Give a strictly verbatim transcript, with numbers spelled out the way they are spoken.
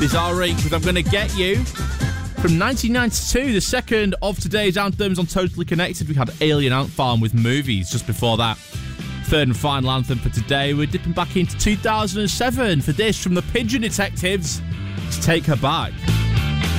This is Arik with I'm Gonna Get You. From nineteen ninety-two, the second of today's anthems on Totally Connected, we had Alien Ant Farm with Movies just before that. Third and final anthem for today, we're dipping back into two thousand seven for this from the Pigeon Detectives, to Take Her Back.